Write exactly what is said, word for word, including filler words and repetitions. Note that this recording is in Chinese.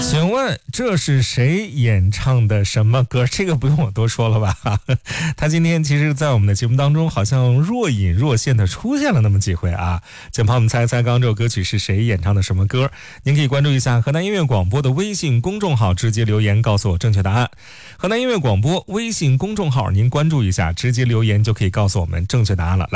请问这是谁演唱的什么歌？这个不用我多说了吧？他今天其实在我们的节目当中好像若隐若现的出现了那么几回啊。请朋友们猜一猜刚刚这首歌曲是谁演唱的什么歌？您可以关注一下河南音乐广播的微信公众号，直接留言告诉我正确答案。河南音乐广播微信公众号您关注一下，直接留言就可以告诉我们正确答案了。